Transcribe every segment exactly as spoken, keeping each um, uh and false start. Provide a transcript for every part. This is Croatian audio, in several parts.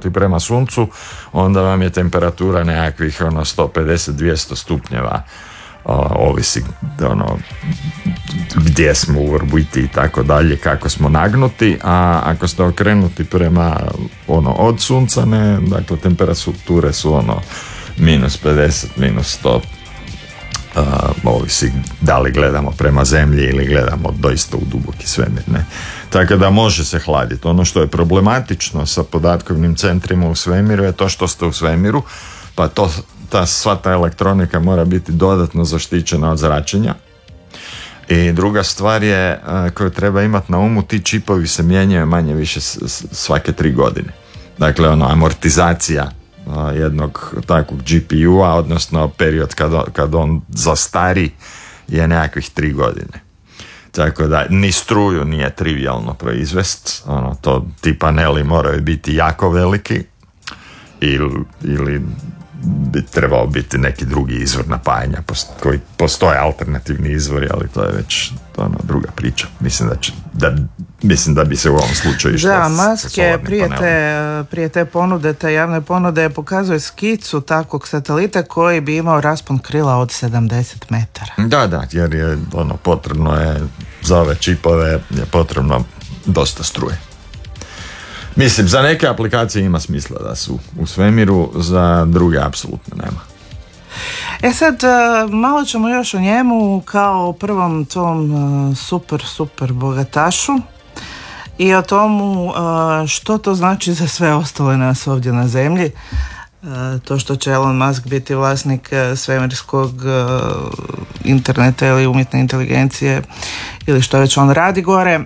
okrenuti prema suncu, onda vam je temperatura nekakvih ono sto pedeset do dvjesto stupnjeva. O, ovisi ono, gdje smo u orbiti i tako dalje, kako smo nagnuti, a ako ste okrenuti prema ono, od sunca, ne, dakle temperature su ono minus pedeset, minus sto. Uh, ovisi da li gledamo prema zemlji ili gledamo doista u duboki svemir, ne? Tako da može se hladiti. Ono što je problematično sa podatkovnim centrima u svemiru je to što ste u svemiru, pa to, ta, sva ta elektronika mora biti dodatno zaštićena od zračenja. I druga stvar je uh, koju treba imati na umu, ti čipovi se mijenjaju manje više s, s, svake tri godine. Dakle, ono, amortizacija jednog takvog G P U-a, odnosno period kad on, kad on zastari je nekakvih tri godine. Tako da ni struju nije trivijalno proizvest, ono, to, ti paneli moraju biti jako veliki ili, ili bi trebao biti neki drugi izvor napajanja, koji postoje alternativni izvori, ali to je već ono, druga priča. Mislim da, će, da, mislim da bi se u ovom slučaju išlo. Da, Musk je prije te, prije te ponude, te javne ponude, pokazuje skicu takvog satelita koji bi imao raspon krila od sedamdeset metara. Da, da, jer je ono, potrebno je za ove čipove je potrebno dosta struje. Mislim, za neke aplikacije ima smisla da su u svemiru, za druge apsolutno nema. E sad, malo ćemo još o njemu kao o prvom tom super, super bogatašu i o tomu što to znači za sve ostale nas ovdje na zemlji. To što će Elon Musk biti vlasnik svemirskog interneta ili umjetne inteligencije ili što već on radi gore.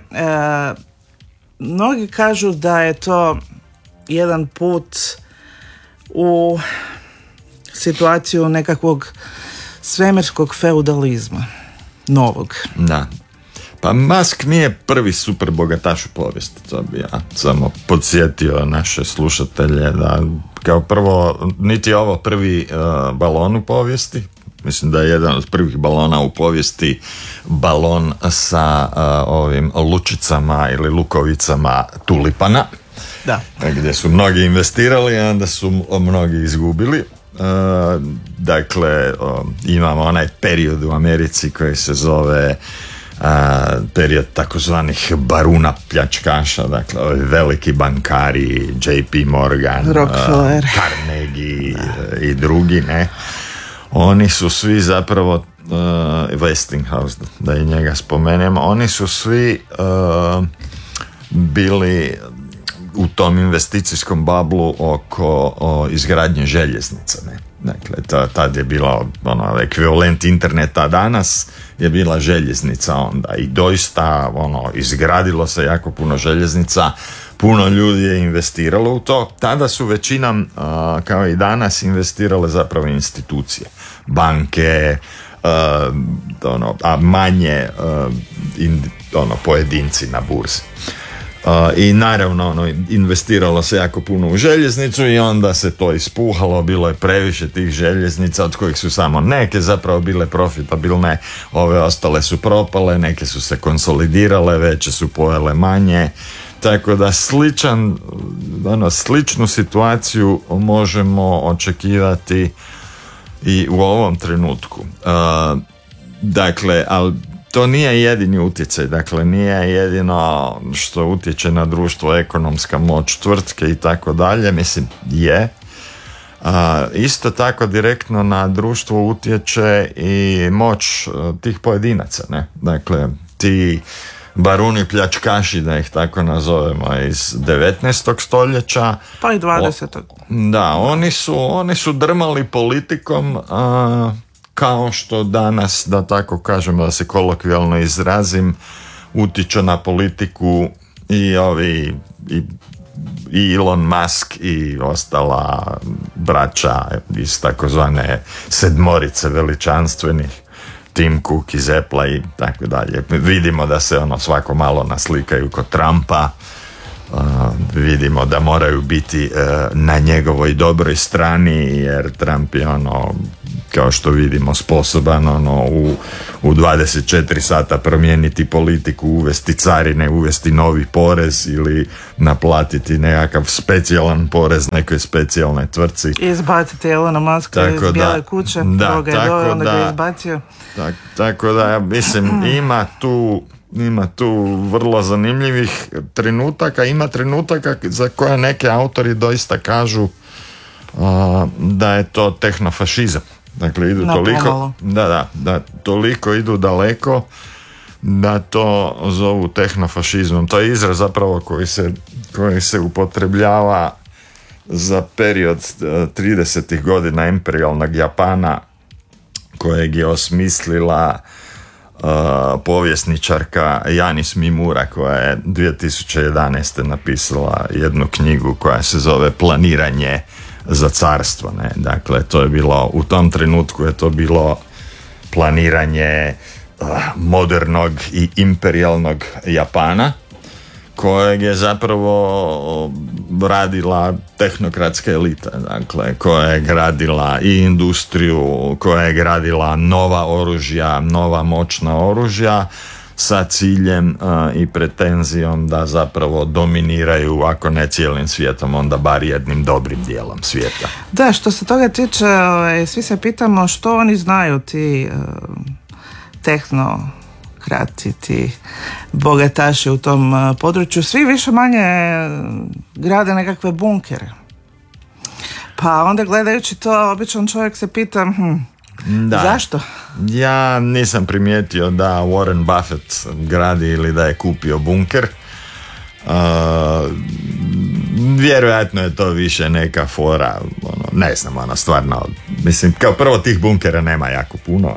Mnogi kažu da je to jedan put u situaciju nekakvog svemirskog feudalizma, novog. Da. Pa Musk nije prvi super bogataš u povijesti, to bi ja samo podsjetio naše slušatelje da kao prvo, niti je ovo prvi uh, balon u povijesti. Mislim da je jedan od prvih balona u povijesti balon sa uh, ovim lučicama ili lukovicama tulipana. Da. Gdje su mnogi investirali, a onda su mnogi izgubili. Uh, dakle, uh, imamo onaj period u Americi koji se zove uh, period takozvanih baruna pljačkaša, dakle, ovi veliki bankari, J P Morgan, Rockefeller, uh, Carnegie uh, i drugi, ne? Oni su svi zapravo uh, Westinghouse, da i njega spomenemo, oni su svi uh, bili u tom investicijskom bablu oko o, izgradnje željeznica, ne? Dakle, ta, tad je bila ono, ekvivalent interneta, danas je bila željeznica onda i doista ono, izgradilo se jako puno željeznica, puno ljudi je investiralo u to. Tada su većinom, uh, kao i danas, investirale zapravo institucije, banke, uh, ono, a manje uh, in, ono, pojedinci na burzi. Uh, I naravno ono, investiralo se jako puno u željeznicu i onda se to ispuhalo, bilo je previše tih željeznica od kojih su samo neke zapravo bile profitabilne, ove ostale su propale, neke su se konsolidirale, veće su pojele manje, tako da sličan, ono, sličnu situaciju možemo očekivati i u ovom trenutku. Uh, dakle, ali to nije jedini utjecaj, dakle nije jedino što utječe na društvo ekonomska moć tvrtke i tako dalje, mislim je. A, isto tako direktno na društvo utječe i moć tih pojedinaca, ne? Dakle, ti baruni pljačkaši, da ih tako nazovemo, iz devetnaestog stoljeća. Pa i dvadesetog. O, da, oni su, oni su drmali politikom, a, kao što danas, da tako kažemo, da se kolokvijalno izrazim, utječu na politiku i ovi i, i Elon Musk i ostala braća iz takozvane sedmorice veličanstvenih, Tim Cook iz Apple i tako dalje. Vidimo da se ono svako malo naslikaju kod Trumpa. Uh, vidimo da moraju biti uh, na njegovoj dobroj strani, jer Trump je ono kao što vidimo, sposoban ono, u, u dvadeset četiri sata promijeniti politiku, uvesti carine, uvesti novi porez ili naplatiti nekakav specijalan porez nekoj specijalnoj tvrtci. I izbaciti Elona Muska iz Bijele kuće, da, ga je dojel, onda ga izbacio. Tak, tako da, mislim, ima tu ima tu vrlo zanimljivih trenutaka, ima trenutaka za koje neke autori doista kažu uh, da je to tehnofašizam. Dakle, idu no, toliko, da, da, da, toliko idu daleko da to zovu tehnofašizmom. To je izraz zapravo koji se, koji se upotrebljava za period tridesetih godina imperijalnog Japana, kojeg je osmislila uh, povjesničarka Janis Mimura, koja je dvije tisuće jedanaeste napisala jednu knjigu koja se zove Planiranje za carstvo. Ne? Dakle, to je bilo, u tom trenutku je to bilo planiranje uh, modernog i imperijalnog Japana, kojeg je zapravo radila tehnokratska elita, dakle, koja je gradila i industriju, koja je gradila nova oružja, nova moćna oružja sa ciljem uh, i pretenzijom da zapravo dominiraju, ako ne cijelim svijetom, onda bar jednim dobrim dijelom svijeta. Da, što se toga tiče, svi se pitamo što oni znaju, ti uh, tehno krati, ti bogataši u tom uh, području. Svi više manje grade nekakve bunkere. Pa onda gledajući to, običan čovjek se pita hm, da. Zašto? Ja nisam primijetio da Warren Buffett gradi ili da je kupio bunker. Uh, vjerojatno je to više neka fora, ono, ne znam, ono, stvarno, mislim, kao prvo tih bunkera nema jako puno.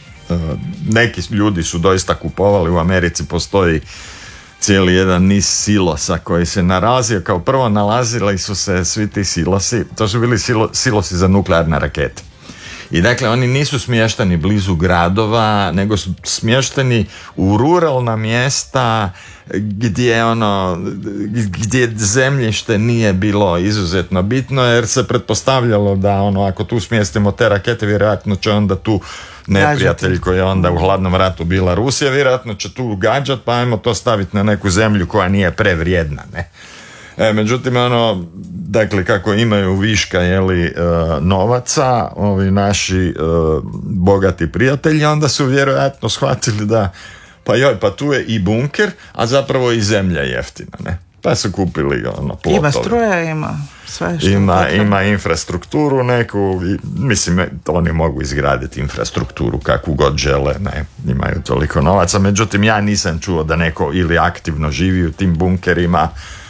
Neki ljudi su doista kupovali, u Americi postoji cijeli jedan niz silosa koji se nalazio. Kao prvo nalazili su se svi ti silosi, to su bili silo, silosi za nuklearne rakete. I dakle, oni nisu smješteni blizu gradova, nego su smješteni u ruralna mjesta gdje ono, gdje zemljište nije bilo izuzetno bitno, jer se pretpostavljalo da ono, ako tu smjestimo te rakete, vjerojatno će onda tu neprijatelj koji je onda u hladnom ratu bila Rusija, vjerojatno će tu gađat, pa ajmo to staviti na neku zemlju koja nije prevrijedna, ne? E, međutim, ono, dakle, kako imaju viška, jeli, e, novaca, ovi naši e, bogati prijatelji, onda su vjerojatno shvatili da, pa joj, pa tu je i bunker, a zapravo i zemlja jeftina, ne? Pa su kupili ono plotove. Ima struja, ima sve što ima, ima infrastrukturu neku, i, mislim, oni mogu izgraditi infrastrukturu kakvu god žele, ne, imaju toliko novaca, međutim, ja nisam čuo da neko ili aktivno živi u tim bunkerima,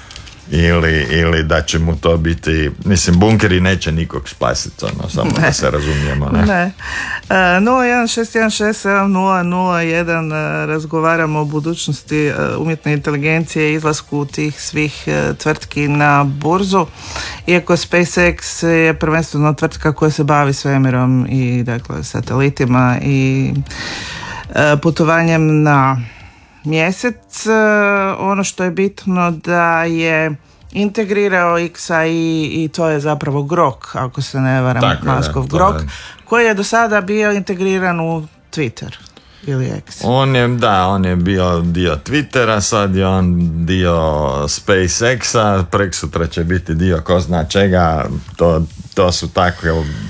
Ili, ili da će mu to biti, mislim, bunkeri neće nikog spasiti, ono, samo ne. Da se razumijemo, ne? Ne. Uh, nula jedan šest jedan šest sedam nula nula jedan uh, razgovaramo o budućnosti uh, umjetne inteligencije i izlasku tih svih uh, tvrtki na burzu. Iako SpaceX je prvenstveno tvrtka koja se bavi svemirom i, dakle, satelitima i uh, putovanjem na mjesec, ono što je bitno da je integrirao X A I i to je zapravo Grok, ako se ne varam, Muskov Grok, je. Koji je do sada bio integriran u Twitter ili X. On je, da, on je bio dio Twittera, sad je on dio SpaceX-a, preksutra će biti dio ko zna čega, to, to su takve,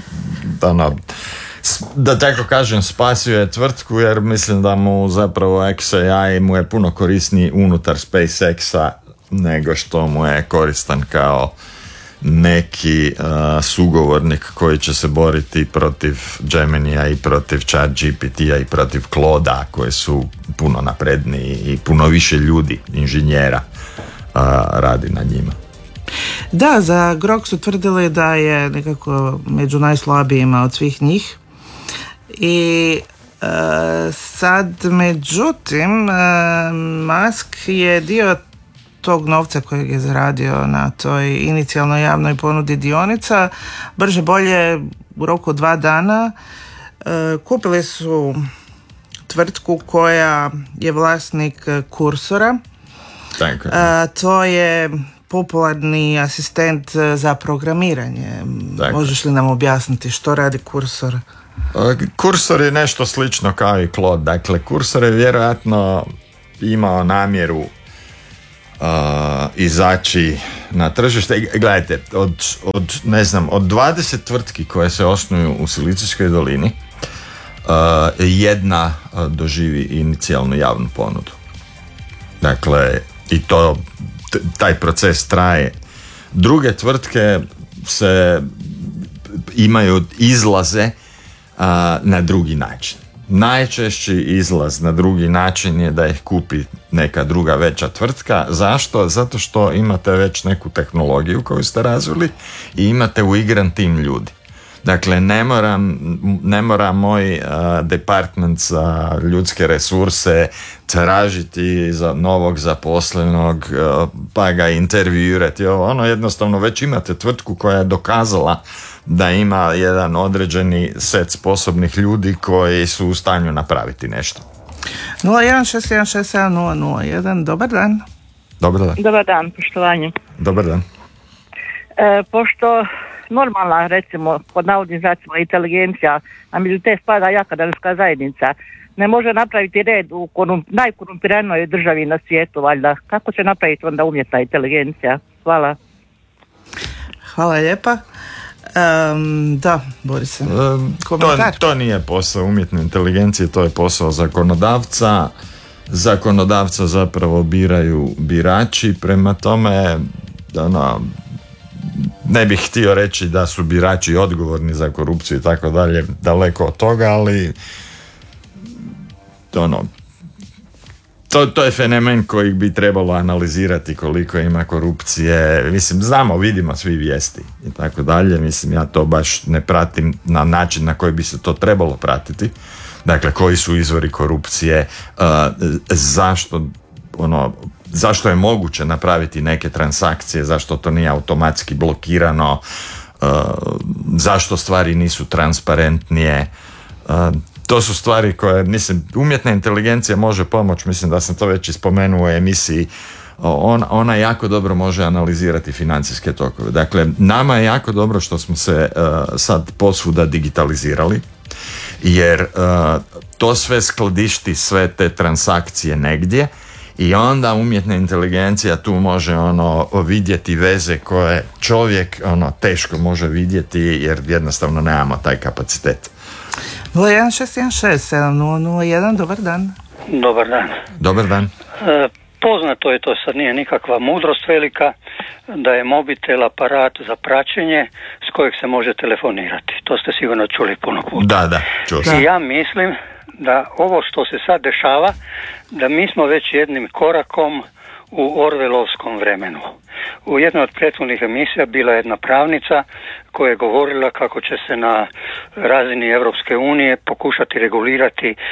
ono, da tako kažem, spasio je tvrtku, jer mislim da mu zapravo X A I mu je puno korisniji unutar SpaceX-a nego što mu je koristan kao neki uh, sugovornik koji će se boriti protiv Geminija i protiv Chat G P T-a i protiv Claude-a, koji su puno napredniji i puno više ljudi, inženjera, uh, radi na njima. Da, za Grok su tvrdili da je nekako među najslabijima od svih njih. I e, sad, međutim, e, Musk je dio tog novca kojeg je zaradio na toj inicijalnoj javnoj ponudi dionica, brže bolje u roku dva dana e, kupili su tvrtku koja je vlasnik Kursora. Tako. E, to je popularni asistent za programiranje. Tako. Možeš li nam objasniti što radi Kursor? Kursor je nešto slično kao i Claude. Dakle, Kursor je vjerojatno imao namjeru uh, izaći na tržište. Gledajte, od, od, ne znam, od dvadeset tvrtki koje se osnuju u Silicijskoj dolini, uh, jedna uh, doživi inicijalnu javnu ponudu. Dakle, i to, t- taj proces traje. Druge tvrtke se imaju izlaze uh, na drugi način. Najčešći izlaz na drugi način je da ih kupi neka druga veća tvrtka. Zašto? Zato što imate već neku tehnologiju koju ste razvili i imate uigran tim ljudi. Dakle, ne mora, ne mora moj uh, department za ljudske resurse tražiti za novog zaposlenog, uh, pa ga intervjuirati. Ono, jednostavno već imate tvrtku koja je dokazala da ima jedan određeni set sposobnih ljudi koji su u stanju napraviti nešto. nula jedan šest jedan šest sedam nula nula jedan, dobar dan. Dobar dan. Dobar dan, poštovanje. Dobar dan. E, pošto normalna, recimo, pod navodnim znacima inteligencija, a među te spada i akademska zajednica, ne može napraviti red u korum, najkorumpiranoj državi na svijetu, valjda. Kako će napraviti onda umjetna inteligencija? Hvala. Hvala lijepa. Um, da, Borise, um, komentar. To, to nije posao umjetne inteligencije, to je posao zakonodavca. Zakonodavca zapravo biraju birači, prema tome ono, ne bih htio reći da su birači odgovorni za korupciju i tako dalje, daleko od toga, ali ono, to, to je fenomen koji bi trebalo analizirati koliko ima korupcije. Mislim, znamo, vidimo svi vijesti i tako dalje. Mislim, ja to baš ne pratim na način na koji bi se to trebalo pratiti. Dakle, koji su izvori korupcije, uh, zašto ono, zašto je moguće napraviti neke transakcije, zašto to nije automatski blokirano, uh, zašto stvari nisu transparentnije. Uh, to su stvari koje, mislim, umjetna inteligencija može pomoći, mislim da sam to već i spomenuo u emisiji, on, ona jako dobro može analizirati financijske tokove. Dakle, nama je jako dobro što smo se uh, sad posvuda digitalizirali, jer uh, to sve skladišti sve te transakcije negdje i onda umjetna inteligencija tu može ono vidjeti veze koje čovjek ono teško može vidjeti jer jednostavno nemamo taj kapacitet. nula jedan šest jedan šest sedam nula nula jedan, dobar dan. Dobar dan. Dobar dan. E, poznato je, to sad nije nikakva mudrost velika, da je mobitel aparat za praćenje s kojeg se može telefonirati. To ste sigurno čuli puno puta. Da, da, čuo sam. I ja mislim da ovo što se sad dešava, da mi smo već jednim korakom u orvelovskom vremenu. U jednoj od prethodnih emisija bila jedna pravnica koja je govorila kako će se na razini Europske unije pokušati regulirati e,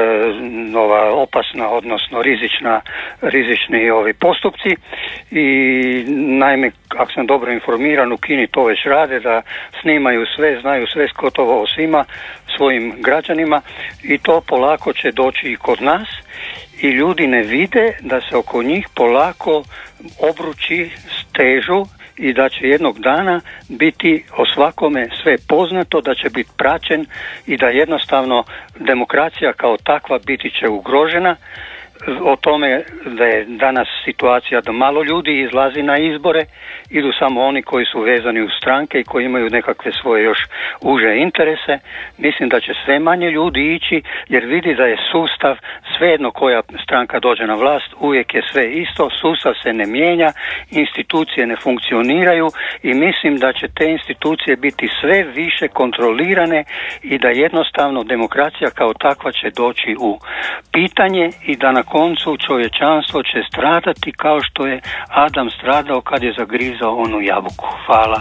nova opasna, odnosno rizična, rizični ovi postupci i naime, ako sam dobro informiran, u Kini to već rade, da snimaju sve, znaju sve gotovo o svima svojim građanima i to polako će doći i kod nas. I ljudi ne vide da se oko njih polako obruči stežu i da će jednog dana biti o svakome sve poznato, da će biti praćen i da jednostavno demokracija kao takva biti će ugrožena. O tome da je danas situacija da malo ljudi izlazi na izbore, idu samo oni koji su vezani u stranke i koji imaju nekakve svoje još uže interese. Mislim da će sve manje ljudi ići jer vidi da je sustav, svejedno koja stranka dođe na vlast, uvijek je sve isto, sustav se ne mijenja, institucije ne funkcioniraju i mislim da će te institucije biti sve više kontrolirane i da jednostavno demokracija kao takva će doći u pitanje i da na koncu čovječanstvo će stradati kao što je Adam stradao kad je zagrizao onu jabuku. Hvala.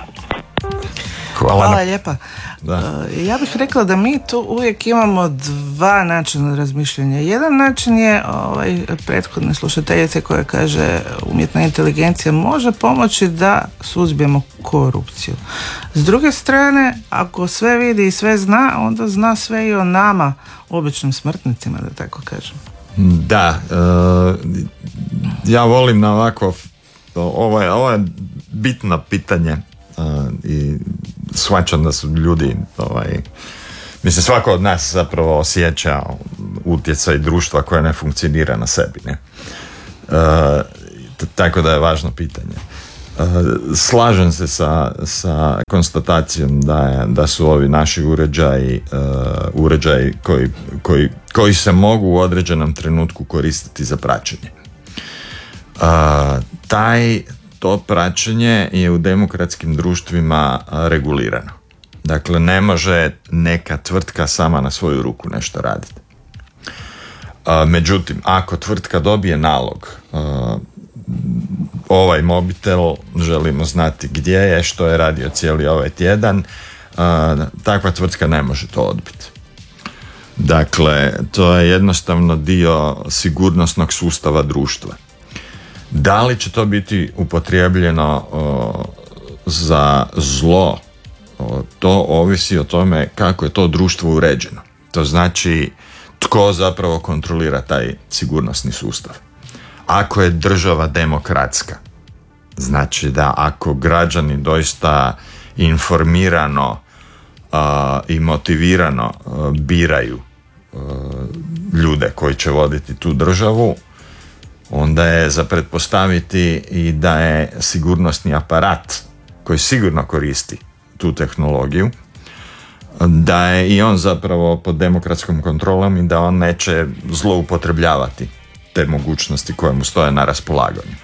Hvala, Hvala lijepa. Da. Ja bih rekla da mi tu uvijek imamo dva načina razmišljanja. Jedan način je ovaj, prethodne slušateljice koja kaže umjetna inteligencija može pomoći da suzbijemo korupciju. S druge strane, ako sve vidi i sve zna, onda zna sve i o nama, običnim smrtnicima, da tako kažem. Da, uh, ja volim na ovako, ovo je, ovo je bitno pitanje uh, i shvaćam da su ljudi ovaj, Mislim, svako od nas zapravo osjeća utjecaj društva koje ne funkcionira na sebi, ne? E, t- tako da je važno pitanje. E, slažem se sa, sa konstatacijom da, je, da su ovi naši uređaji, e, uređaji koji, koji, koji se mogu u određenom trenutku koristiti za praćenje. E, taj, to praćenje je u demokratskim društvima regulirano. Dakle, ne može neka tvrtka sama na svoju ruku nešto raditi. A, međutim, ako tvrtka dobije nalog, a, ovaj mobitel želimo znati gdje je, što je radio cijeli ovaj tjedan, a, takva tvrtka ne može to odbiti. Dakle, to je jednostavno dio sigurnosnog sustava društva. Da li će to biti upotrijebljeno a, za zlo, to ovisi o tome kako je to društvo uređeno. To znači tko zapravo kontrolira taj sigurnosni sustav. Ako je država demokratska, znači da ako građani doista informirano uh, i motivirano uh, biraju uh, ljude koji će voditi tu državu, onda je za pretpostaviti i da je sigurnosni aparat koji sigurno koristi tu tehnologiju, da je i on zapravo pod demokratskom kontrolom i da on neće zloupotrebljavati te mogućnosti koje mu stoje na raspolaganju.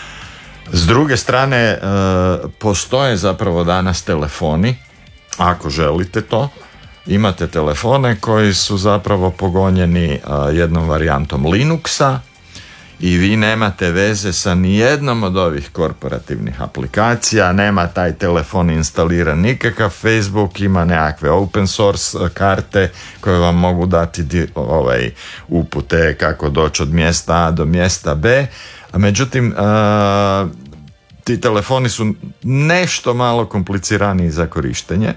S druge strane, postoje zapravo danas telefoni, ako želite to, imate telefone koji su zapravo pogonjeni jednom varijantom Linuxa i vi nemate veze sa nijednom od ovih korporativnih aplikacija, nema taj telefon instaliran nikakav Facebook, ima nekakve open source karte koje vam mogu dati di, ovaj, upute kako doći od mjesta A do mjesta B, a međutim a, ti telefoni su nešto malo kompliciraniji za korištenje.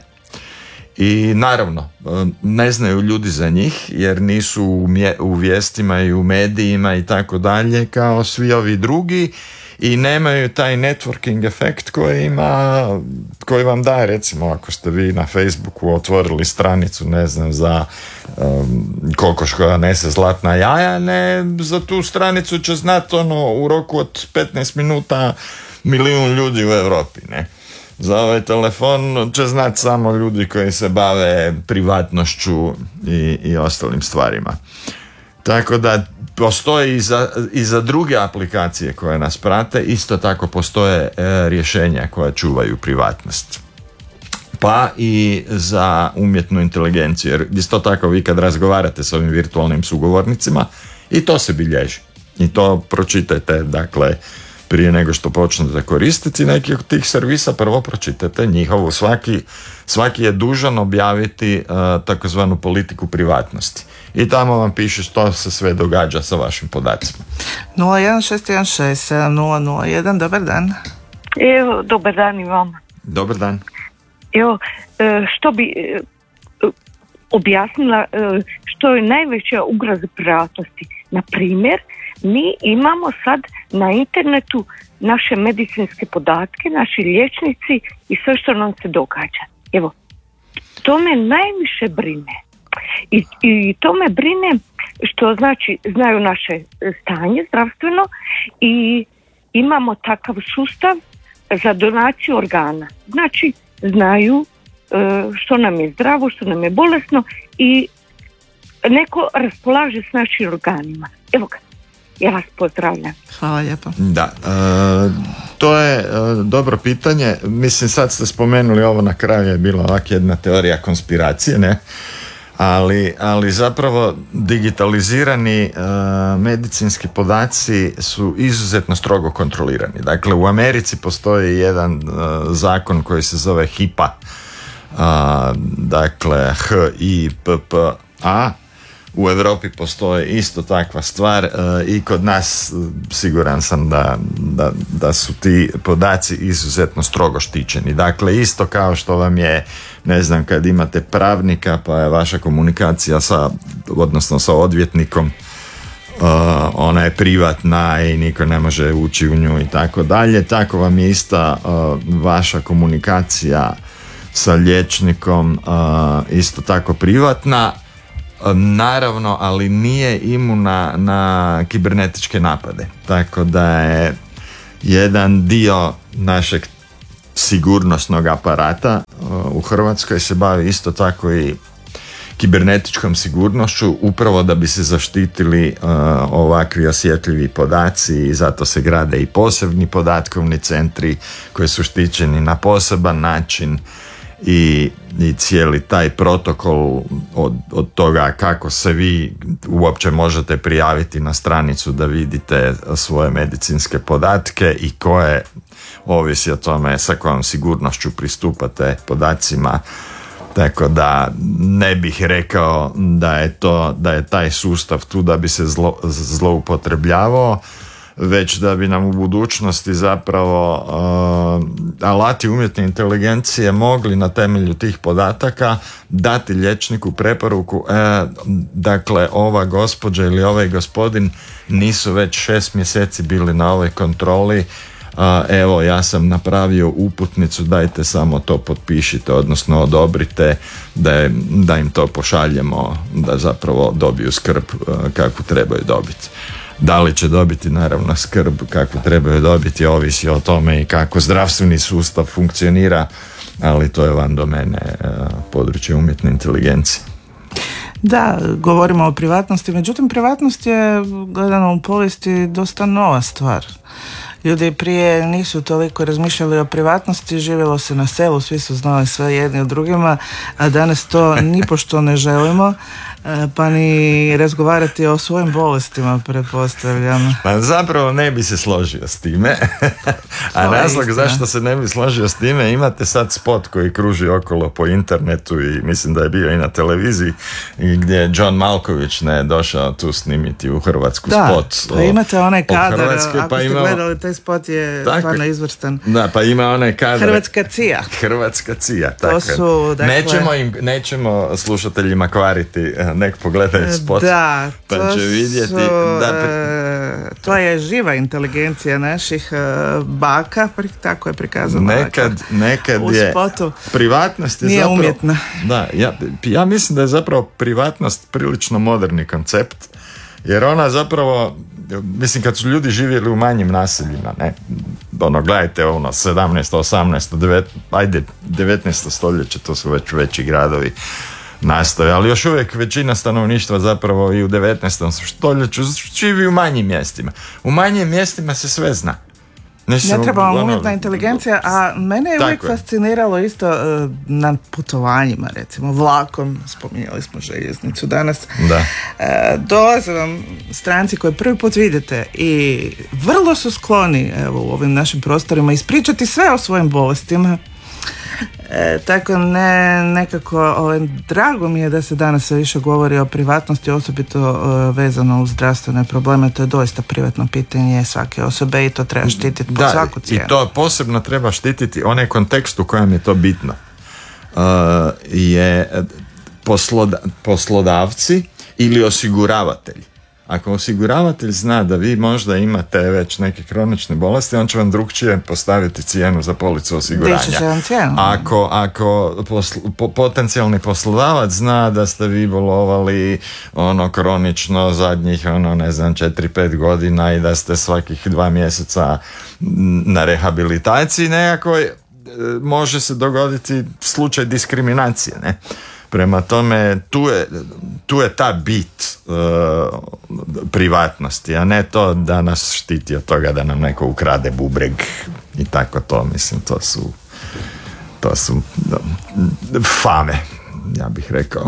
I naravno, ne znaju ljudi za njih jer nisu u, mje, u vijestima i u medijima i tako dalje kao svi ovi drugi i nemaju taj networking efekt koji ima, koji vam daje, recimo ako ste vi na Facebooku otvorili stranicu, ne znam, za um, kokoš koja nese zlatna jaja, ne, za tu stranicu će znati ono u roku od petnaest minuta milijun ljudi u Europi, ne. Za ovaj telefon će znati samo ljudi koji se bave privatnošću i, i ostalim stvarima. Tako da postoje i za, i za druge aplikacije koje nas prate, isto tako postoje e, rješenja koja čuvaju privatnost. Pa i za umjetnu inteligenciju, jer isto tako vi kad razgovarate s ovim virtualnim sugovornicima i to se bilježi. I to pročitajte, dakle, prije nego što počnete koristiti neki od tih servisa, prvo pročitajte njihovu, svaki, svaki je dužan objaviti uh, takozvanu politiku privatnosti. I tamo vam piše što se sve događa sa vašim podacima. nula jedan šest jedan šest sedam nula nula jedan, dobar dan. Evo, dobar dan i vama. Dobar dan. Evo, što bi objasnila što je najveća ugroza privatnosti. Na primjer, mi imamo sad na internetu naše medicinske podatke, naši liječnici i sve što nam se događa. Evo, to me najviše brine. I, i to me brine što znači znaju naše stanje zdravstveno i imamo takav sustav za donaciju organa. Znači, znaju što nam je zdravo, što nam je bolesno i neko raspolaže s našim organima. Evo ga, ja vas pozdravljam. Hvala lijepo. Da, e, to je e, dobro pitanje. Mislim, sad ste spomenuli ovo na kraju, je bila ovak jedna teorija konspiracije, ne? Ali, ali zapravo digitalizirani e, medicinski podaci su izuzetno strogo kontrolirani. Dakle, u Americi postoji jedan e, zakon koji se zove HIPAA, a, dakle H I P P A. U Europi postoji isto takva stvar, e, i kod nas siguran sam da, da, da su ti podaci izuzetno strogo štićeni. Dakle, isto kao što vam je, ne znam, kad imate pravnika pa je vaša komunikacija sa, odnosno sa odvjetnikom, uh, ona je privatna i niko ne može ući u nju i tako dalje, tako vam je ista uh, vaša komunikacija sa liječnikom, isto tako privatna, naravno, ali nije imuna na kibernetičke napade. Tako da je jedan dio našeg sigurnosnog aparata u Hrvatskoj se bavi isto tako i kibernetičkom sigurnošću, upravo da bi se zaštitili uh, ovakvi osjetljivi podaci, i zato se grade i posebni podatkovni centri koji su štićeni na poseban način, i, i cijeli taj protokol od, od toga kako se vi uopće možete prijaviti na stranicu da vidite svoje medicinske podatke i koje, ovisi o tome sa kojom sigurnošću pristupate podacima. Tako da ne bih rekao da je to, da je taj sustav tu da bi se zlo, zloupotrebljavao, već da bi nam u budućnosti zapravo uh, alati umjetne inteligencije mogli na temelju tih podataka dati liječniku preporuku, e, dakle ova gospođa ili ovaj gospodin nisu već šest mjeseci bili na ovoj kontroli, Uh, evo ja sam napravio uputnicu, dajte samo to potpišite, odnosno odobrite da, je, da im to pošaljemo, da zapravo dobiju skrb uh, kakvu trebaju dobiti. Da li će dobiti naravno skrb kakvu trebaju dobiti ovisi o tome i kako zdravstveni sustav funkcionira, ali to je van domene uh, područje umjetne inteligencije. Da, govorimo o privatnosti, međutim privatnost je, gledano u povijesti, dosta nova stvar. Ljudi prije nisu toliko razmišljali o privatnosti, živjelo se na selu, svi su znali sve jedni o drugima, a danas to nipošto ne želimo, pa ni razgovarati o svojim bolestima, pretpostavljam. Pa zapravo ne bi se složio s time, a razlog zašto se ne bi složio s time, imate sad spot koji kruži okolo po internetu i mislim da je bio i na televiziji, gdje je John Malkovich ne došao tu snimiti u Hrvatsku da, spot. Da, pa imate onaj kadar, Hrvatskoj, ako pa ste ima, gledali taj spot je tako, stvarno izvrstan. Da, pa ima onaj kadar. Hrvatska cija. Hrvatska cija, to tako. Su, dakle, nećemo, im, nećemo slušateljima kvariti, nek pogledaju spot, da, pa će vidjeti. Su, da, uh, to je živa inteligencija naših uh, baka, tako je prikazano. Nekad, dakle, nekad u je spotu. Privatnost je nije zapravo, umjetna. Da, ja, ja mislim da je zapravo privatnost prilično moderni koncept, jer ona zapravo, mislim kad su ljudi živjeli u manjim naseljima, ne, ono gledajte ono sedamnaesto, osamnaesto, devetnaesto, ajde devetnaesto stoljeće, to su već veći gradovi nastoje, ali još uvijek većina stanovništva zapravo i u devetnaestom stoljeću živi u manjim mjestima. U manjim mjestima se sve zna. Ne treba vam umjetna inteligencija, a mene je uvijek je. fasciniralo isto uh, na putovanjima, recimo vlakom, spominjali smo željeznicu danas, da. Uh, dolaze vam stranci koje prvi put vidite i vrlo su skloni, evo, u ovim našim prostorima ispričati sve o svojim bolestima. E, tako ne, nekako ovaj, drago mi je da se danas sve više govori o privatnosti, osobito uh, vezano uz zdravstvene probleme. To je doista privatno pitanje svake osobe i to treba štititi po da, svaku cijenu. I to posebno treba štititi onaj kontekst u kojem je to bitno. Uh, je posloda, poslodavci ili osiguravatelji. Ako osiguravatelj zna da vi možda imate već neke kronične bolesti, on će vam drugčije postaviti cijenu za policu osiguranja. Ako, ako posl, po, potencijalni poslodavac zna da ste vi bolovali ono kronično zadnjih ono ne znam četiri pet godina i da ste svakih dva mjeseca na rehabilitaciji nekakvoj, može se dogoditi slučaj diskriminacije, ne? Prema tome, tu je, tu je ta bit uh, privatnosti, a ne to da nas štiti od toga da nam neko ukrade bubreg i tako to, mislim, to su to su da, fame, ja bih rekao.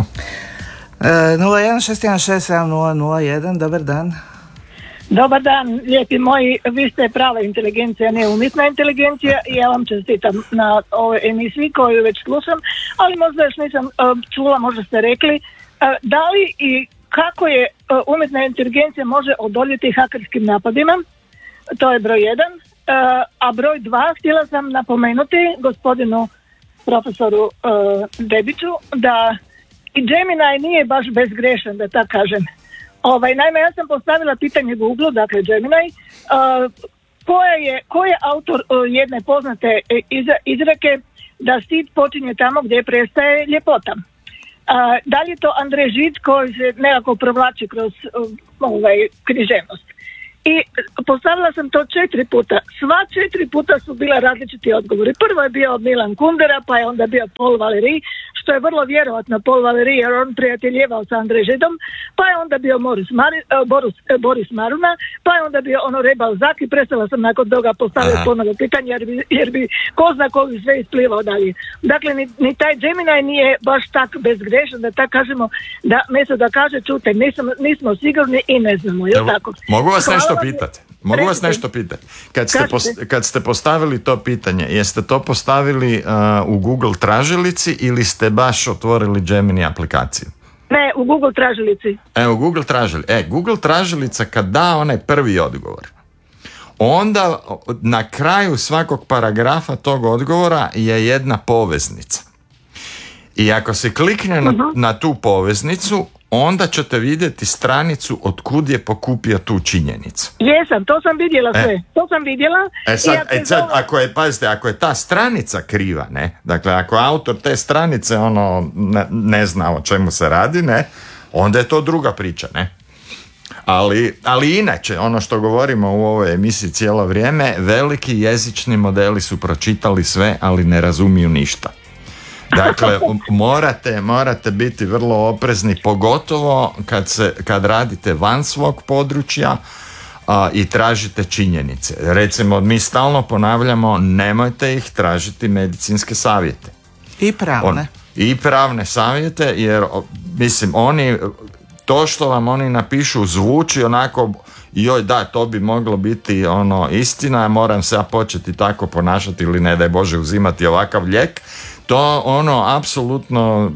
E, nula jedan šest jedan šest sedam nula nula jedan, dobar dan. Dobar dan, lijepi moji, vi ste prava inteligencija, ne umjetna inteligencija i ja vam čestitam na ovoj emisiji koju već slušam, ali možda još nisam uh, čula, možda ste rekli, uh, da li i kako je uh, umjetna inteligencija može odoljeti hakerskim napadima, to je broj jedan, uh, a broj dva, htjela sam napomenuti gospodinu profesoru uh, Debiću da i Gemini nije baš bezgrešan, da tako kažem. Ovaj, naime, ja sam postavila pitanje Google, dakle Gemini, uh, koja je, ko je autor uh, jedne poznate izreke da stid počinje tamo gdje prestaje ljepota. A, da li je to Andrej Žid koji se nekako provlači kroz ovaj, književnost? I postavila sam to četiri puta. Sva četiri puta su bila različiti odgovori. Prvo je bio Milan Kundera, pa je onda bio Paul Valéry, što je vrlo vjerojatno Paul Valéry jer on prijateljevao sa Andrej Židom, pa je onda bio Boris, Mari, Boris, Boris Maruna, pa je onda bio ono Rebal Zaki. Prestala sam nakon toga postaviti ponovno pitanje jer bi, jer bi ko zna ko bi sve isplivao dalje. Dakle, ni, ni taj Gemini nije baš tak bezgrešan da tako kažemo, da mesto da kaže čute, nismo, nismo sigurni i ne znamo. Jel tako? Mogu vas nešto pitati? Mogu vas nešto pitati? Kad ste, post, kad ste postavili to pitanje, jeste to postavili uh, u Google tražilici ili ste baš otvorili Gemini aplikaciju? Ne, u Google tražilici. E, u Google tražilici. E, Google tražilica kad da onaj prvi odgovor, onda na kraju svakog paragrafa tog odgovora je jedna poveznica. I ako se klikne na, uh-huh. na tu poveznicu, onda ćete vidjeti stranicu od kud je pokupio tu činjenicu. Jesam, to sam vidjela sve. E. To sam vidjela. E sad, e sad zove... ako je, pazite, ako je ta stranica kriva, ne, dakle, ako autor te stranice ono ne, ne zna o čemu se radi, ne, onda je to druga priča, ne. Ali, ali inače, ono što govorimo u ovoj emisiji cijelo vrijeme, veliki jezični modeli su pročitali sve, ali ne razumiju ništa. Dakle, morate, morate biti vrlo oprezni, pogotovo kad, se, kad radite van svog područja a, i tražite činjenice. Recimo, mi stalno ponavljamo, nemojte ih tražiti medicinske savjete. I pravne. On, I pravne savjete, jer, mislim, oni, to što vam oni napišu zvuči onako, joj da, to bi moglo biti ono istina, moram se ja početi tako ponašati ili ne daj Bože uzimati ovakav lijek. To ono apsolutno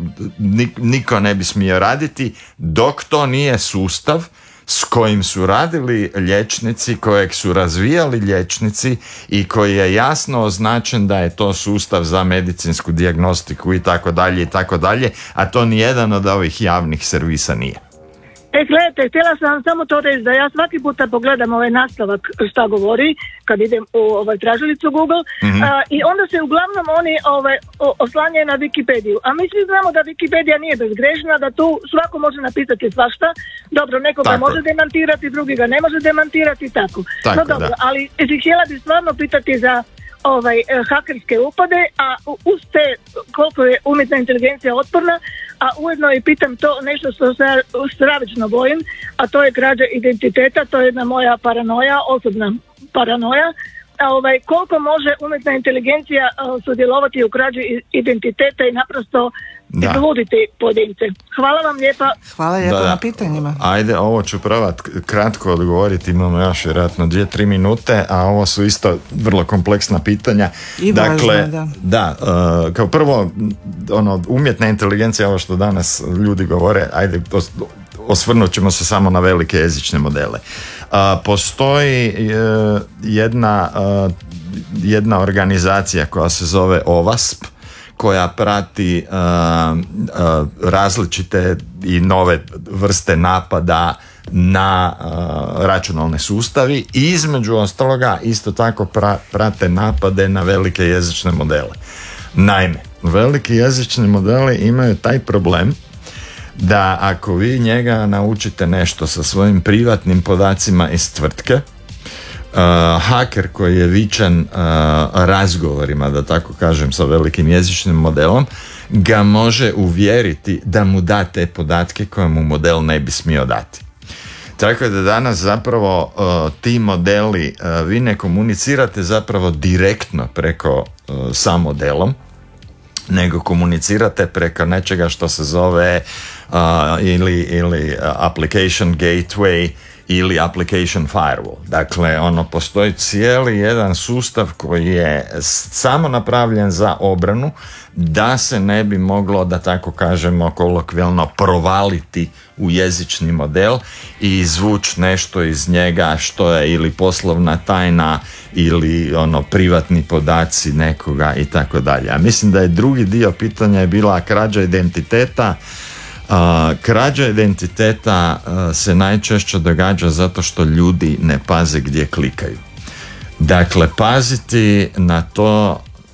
niko ne bi smio raditi dok to nije sustav s kojim su radili liječnici, kojeg su razvijali liječnici i koji je jasno označen da je to sustav za medicinsku dijagnostiku i tako dalje i tako dalje, a to nijedan od ovih javnih servisa nije. E, gledajte, htjela sam vam samo to reći da ja svaki puta pogledam ovaj nastavak šta govori kad idem u ovaj tražilicu Google mm-hmm. a, i onda se uglavnom oni ovaj, oslanjaju na Wikipediju. A mi svi znamo da Wikipedija nije bezgrešna, da tu svako može napisati svašta. Dobro, neko ga može demantirati, drugi ga ne može demantirati, tako. tako no dobro, da. Ali htjela bi stvarno pitati za ovaj hakerske upade, a uz te koliko je umjetna inteligencija otporna, a ujedno i pitam to nešto što se stravično bojim, a to je krađa identiteta, to je jedna moja paranoja, osobna paranoja. A ovaj, koliko može umjetna inteligencija uh, sudjelovati u krađi identiteta i naprosto izluditi pojedince. Hvala vam lijepa. Hvala lijepa da, na pitanjima. Ajde, ovo ću probat kratko odgovoriti, imamo još vjerojatno dvije, tri minute, a ovo su isto vrlo kompleksna pitanja. I dakle, važno, da. Da, uh, kao prvo, ono, umjetna inteligencija, ovo što danas ljudi govore, ajde, osvrnut ćemo se samo na velike jezične modele. Uh, postoji uh, jedna, uh, jedna organizacija koja se zove O V A S P, koja prati uh, uh, različite i nove vrste napada na uh, računalne sustavi i između ostaloga isto tako pra, prate napade na velike jezične modele. Naime, veliki jezični modeli imaju taj problem da ako vi njega naučite nešto sa svojim privatnim podacima iz tvrtke, uh, haker koji je vičan uh, razgovorima, da tako kažem, sa velikim jezičnim modelom, ga može uvjeriti da mu da te podatke koje mu model ne bi smio dati. Tako da danas zapravo uh, ti modeli, uh, vi ne komunicirate zapravo direktno preko uh, sa modelom, nego komunicirate preko nečega što se zove uh, ili, ili application gateway ili application firewall. Dakle, ono, postoji cijeli jedan sustav koji je samo napravljen za obranu da se ne bi moglo, da tako kažemo kolokvijalno, provaliti u jezični model i izvući nešto iz njega što je ili poslovna tajna ili ono privatni podaci nekoga i tako dalje. A mislim da je drugi dio pitanja je bila krađa identiteta. Uh, krađa identiteta uh, se najčešće događa zato što ljudi ne paze gdje klikaju. Dakle, paziti na to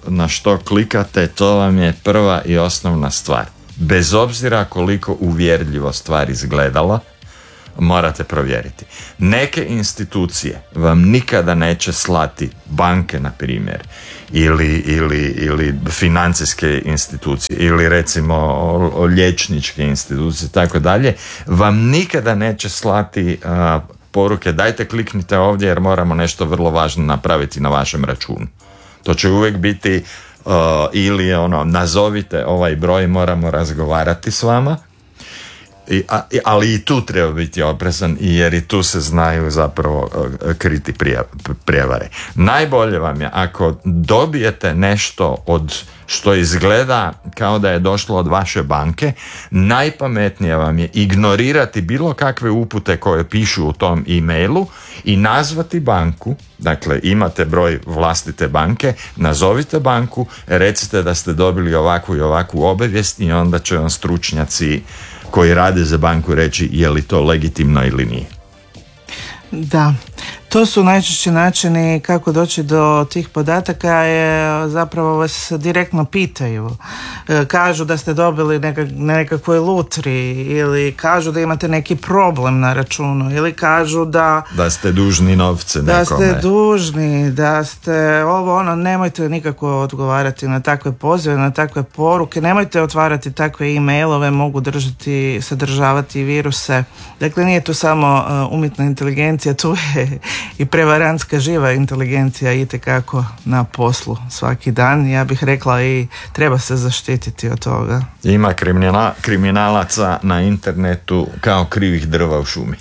na što klikate, to vam je prva i osnovna stvar. Bez obzira koliko uvjerljivo stvar izgledala, morate provjeriti. Neke institucije vam nikada neće slati, banke na primjer, ili, ili, ili financijske institucije, ili recimo liječničke institucije, tako dalje, vam nikada neće slati a, poruke dajte kliknite ovdje jer moramo nešto vrlo važno napraviti na vašem računu. To će uvijek biti uh, ili ono, nazovite ovaj broj, moramo razgovarati s vama. I, a, ali i tu treba biti oprezan jer i tu se znaju zapravo uh, kriti prijevare. Najbolje vam je ako dobijete nešto od što izgleda kao da je došlo od vaše banke, najpametnije vam je ignorirati bilo kakve upute koje pišu u tom e-mailu i nazvati banku, dakle imate broj vlastite banke, nazovite banku, recite da ste dobili ovakvu i ovakvu obavijest i onda će vam stručnjaci koji rade za banku reći je li to legitimno ili nije. Da, to su najčešći načini kako doći do tih podataka, je zapravo vas direktno pitaju. Kažu da ste dobili na nekakvoj lutri ili kažu da imate neki problem na računu ili kažu da da ste dužni novce nekome. Da ste dužni, da ste ovo ono, nemojte nikako odgovarati na takve pozive, na takve poruke, nemojte otvarati takve e-mailove, mogu držati, sadržavati viruse. Dakle, nije tu samo uh, umjetna inteligencija, tu je i prevarantska živa inteligencija itekako na poslu svaki dan. Ja bih rekla i treba se zaštititi od toga. Ima kriminala, kriminalaca na internetu kao krivih drva u šumi.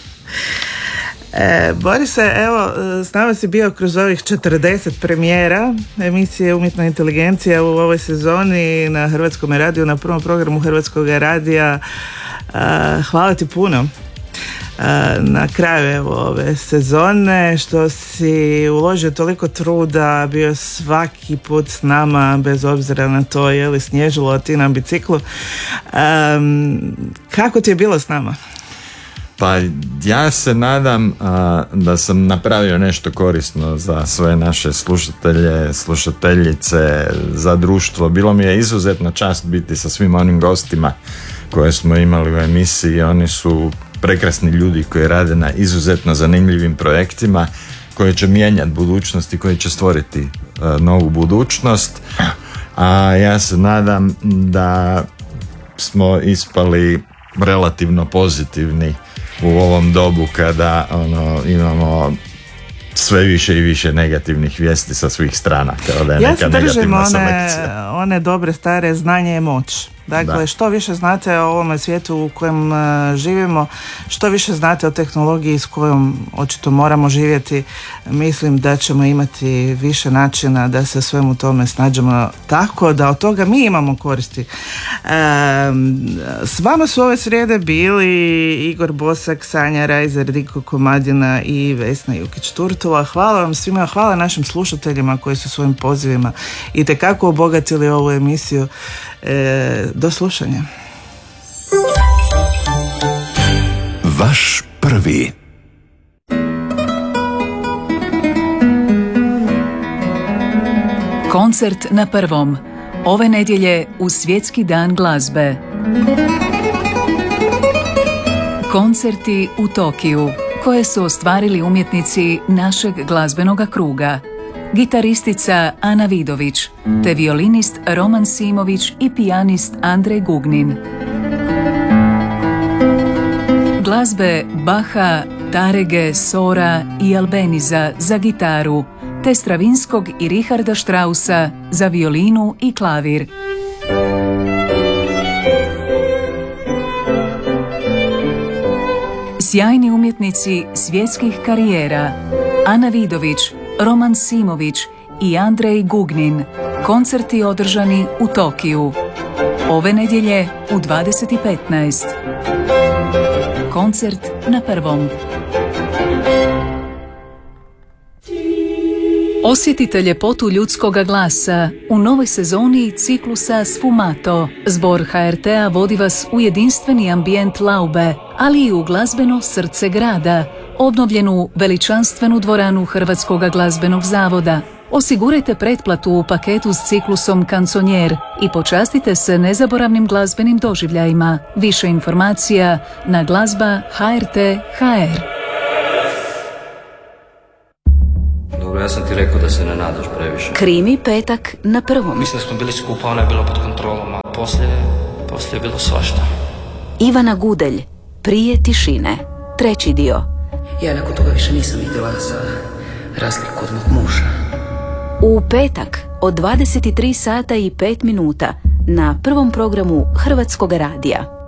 E, Borise, evo, s nama si bio kroz ovih četrdeset premijera emisije Umjetna inteligencija u ovoj sezoni na Hrvatskom radiju, na prvom programu Hrvatskog radija. E, hvala ti puno na kraju evo, ove sezone što si uložio toliko truda, bio svaki put s nama bez obzira na to je li snježilo, a ti na biciklu. Um, kako ti je bilo s nama? Pa ja se nadam a, da sam napravio nešto korisno za sve naše slušatelje, slušateljice, za društvo. Bilo mi je izuzetna čast biti sa svim onim gostima koje smo imali u emisiji. Oni su prekrasni ljudi koji rade na izuzetno zanimljivim projektima koji će mijenjati budućnost i koji će stvoriti uh, novu budućnost. A ja se nadam da smo ispali relativno pozitivni u ovom dobu kada ono, imamo sve više i više negativnih vijesti sa svih strana. Kao da je ja neka negativna one, selekcija. one dobre stare znanje je moć. Dakle, da. Što više znate o ovome svijetu u kojem uh, živimo, što više znate o tehnologiji s kojom očito moramo živjeti, mislim da ćemo imati više načina da se svemu tome snađemo tako da od toga mi imamo koristi. Uh, s vama su ove srijede bili Igor Bosak, Sanja Rajzer, Diko Komadina i Vesna Jukić-Turtula. Hvala vam svima, hvala našim slušateljima koji su svojim pozivima itekako obogatili ovu emisiju. E, do slušanja. Vaš prvi. Koncert na prvom. Ove nedjelje u Svjetski dan glazbe. Koncerti u Tokiju koje su ostvarili umjetnici našeg glazbenog kruga. Gitaristica Ana Vidović, te violinist Roman Simović i pijanist Andrej Gugnin. Glazbe Baha, Tarege, Sora i Albeniza za gitaru, te Stravinskog i Richarda Straussa za violinu i klavir. Sjajni umjetnici svjetskih karijera Ana Vidović, Roman Simović i Andrej Gugnin. Koncerti održani u Tokiju. Ove nedjelje u dvadeset i petnaest. Koncert na prvom. Osjetite ljepotu ljudskoga glasa u novoj sezoni ciklusa Sfumato. Zbor ha er te a vodi vas u jedinstveni ambijent Laube, ali i u glazbeno srce grada, obnovljenu veličanstvenu dvoranu Hrvatskog glazbenog zavoda. Osigurajte pretplatu u paketu s ciklusom Kanconier i počastite se nezaboravnim glazbenim doživljajima. Više informacija na glazba ha er te tačka ha er. Dobro, ja sam ti rekao da se ne nadaš previše. Krimi petak na prvom. Mislim da smo bili skupa, ona je bila pod kontrolom, a poslije, poslije je bilo svašta. Ivana Gudelj, Prije tišine, treći dio. Ja nakon toga više nisam vidjela za razliku od mog muža. U petak od dvadeset tri sata i pet minuta na prvom programu Hrvatskog radija.